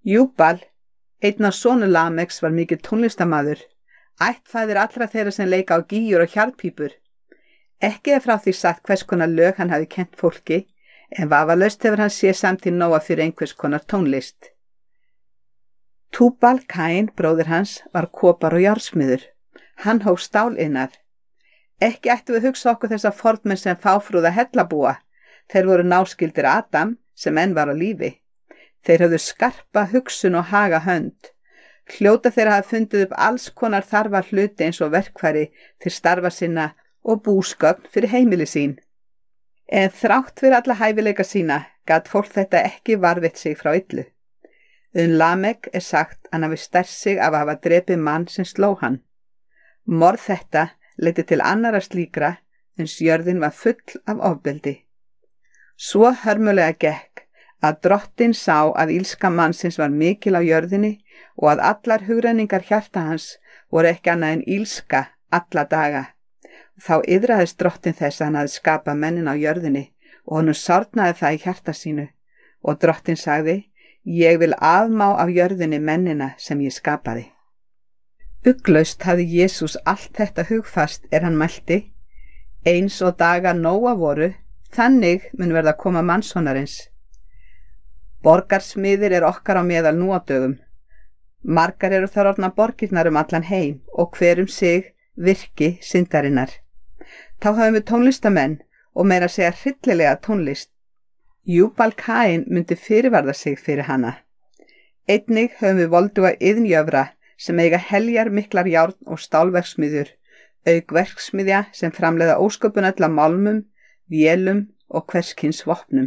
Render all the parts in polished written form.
Júbal, einn af sonum Lameks, var mikill tónlistarmaður, ættfaðir allra þeirra sem leika á gígjur og hjarðpípur. Ekki frá því sagt hvers konar lög hann hafi kennt fólki, en vafalaust hefur hann séð samtíð nóga fyrir einhvers konar tónlist. Túbal Kain, bróðir hans, var kopar- og járnsmiður. Hann hóf stáliðnað. Ekki ættum við hugsa okkur þessa fornmenn sem fáfrúða hellabúa. Þeir voru náskyldir Adam, sem enn var á lífi. Þeir höfðu skarpa hugsun og haga hönd. Hljóta þeirra hafa fundið upp alls konar þarfa hluti eins og verkfæri til starfa sinna og búsgögn fyrir heimili sín. En þrátt fyrir alla hæfileika sína gat fólk þetta ekki varðveitt sig frá illu. Lamek er sagt hann hafi stært sig af að hafa drepið mann sem sló hann. Morð þetta leiddi til annarra slíkra uns jörðin var full af ofbeldi. Svo hörmulega gekk að drottinn sá að illska mannsins var mikil á jörðinni og að allar hugrenningar hjarta hans voru ekki annað en illska alla daga. Þá iðraðist drottinn þess að hann hafði skapað mennin á jörðinni og honum sárnaði það í hjarta sínu og drottinn sagði: Ég vil afmá af jörðinni mennina sem ég skapaði. Ugglaust hafði Jesús allt þetta hugfast hann mælti: Eins og dagar Nóa voru, þannig mun verða koma mannssonarins. Borgarsmiðir okkar á meðal nú á dögum. Margar eru þar orðnar borgirnar allan heim og hver sig virki syndarinnar. Þá höfum við tónlistamenn og meira að segja hryllilega tónlist. Júbal Kain myndi fyrirvarða sig fyrir hana. Einnig höfum við volduga iðnjöfra sem eiga heljar miklar járn og stálverksmiðjur, auk verksmiðja sem framleiða ósköpun öll af málmum, vélum og hverskins vopnum.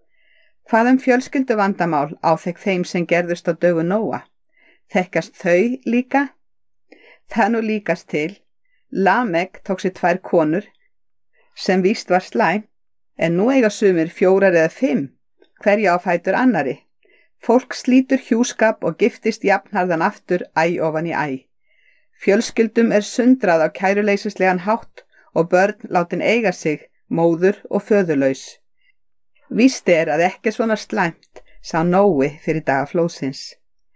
Hvað fjölskyldu vandamál áþekk þeim sem gerðust á dögu Nóa? Þekkast þau líka? Það nú líkast til. Lamek tók sér 2 konur, sem víst var slæm, en nú eiga sumir 4 eða 5, hverja á fætur annari. Fólk slítur hjúskap og giftist jafnharðan aftur æ ofan í æ. Fjölskyldum sundrað á kæruleysislegan hátt og börn látin eiga sig, móður og föðurlaus. Víst að ekki svona slæmt, sá Nói fyrir daga flóðsins.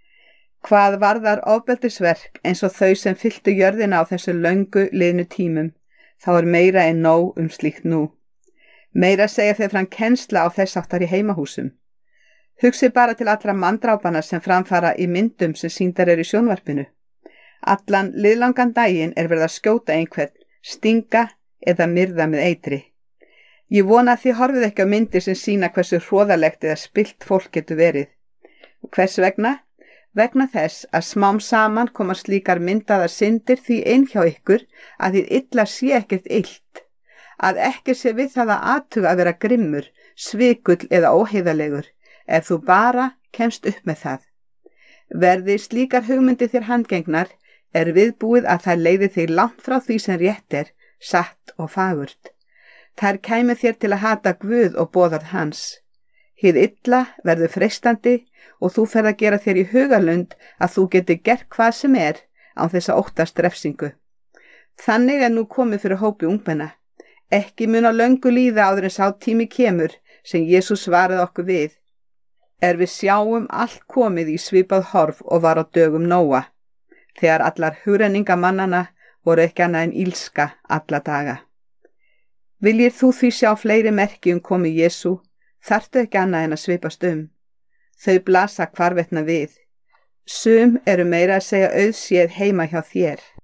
Hvað varðar ofbeldisverk eins og þau sem fylltu jörðina á þessu löngu liðnu tímum, þá meira en nóg slíkt nú. Meira segja þeir fram kennsla á þess áttar í heimahúsum. Hugsið bara til allra manndrápana sem framfara í myndum sem sýndar í sjónvarpinu. Allan liðlangan daginn verið að skjóta einhvern, stinga eða myrða með eitri. Ég vona að þið horfið ekki á myndir sem sýna hversu hroðalegt eða spillt fólk getur verið. Hvers vegna? Vegna þess að smám saman koma slíkar myndaðar syndir því inn hjá ykkur að þið illa sé ekkert illt, að ekki sé við það að athuga að vera grimmur, svikull eða óheiðalegur, ef þú bara kemst upp með það. Verði slíkar hugmyndir þér handgengnar, viðbúið að það leiði þig langt frá því sem rétt satt og fagurt. Þær kæmi þér til að hata Guð og boðorð hans. Hið illa verður freistandi og þú ferð að gera þér í hugarlund að þú geti gert hvað sem án þess að óttast refsingu. Þannig nú komið fyrir hópi ungmenna. Ekki mun á löngu líða áður en sá tími kemur sem Jesús svaraði okkur við. Við sjáum allt komið í svipað horf og var á dögum Nóa, þegar allar hugrenninga mannana voru ekki annað en illska alla daga. Viljir þú því sjá fleiri merki komi Jesú, þarftu ekki annað en að svipast Þau blasa hvarvetna við. Sum meira að segja auðséð heima hjá þér.